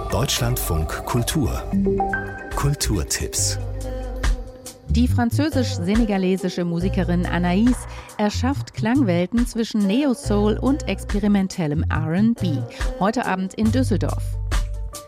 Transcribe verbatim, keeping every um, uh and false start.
Deutschlandfunk Kultur. Kulturtipps. Die französisch-senegalesische Musikerin Anaïs erschafft Klangwelten zwischen Neo-Soul und experimentellem R and B. Heute Abend in Düsseldorf.